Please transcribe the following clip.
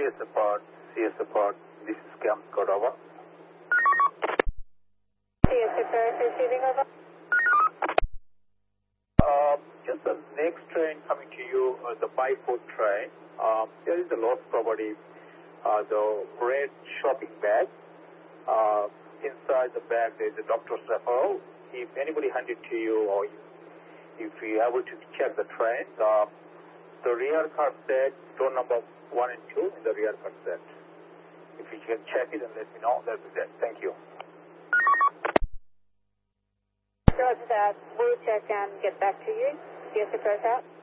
CS support, this is Camp Cordova. CS support, receiving over. Just the next train coming to you, the by-foot train. There is a lost property, the red shopping bag. Inside the bag there is a doctor's referral. If anybody hand it to you, or if you are able to check the train, the rear car set, door number 1 and 2 in the rear car set. If you can check it and let me know, that would be great. Thank you. Roger that. We'll check and get back to you. CS support out.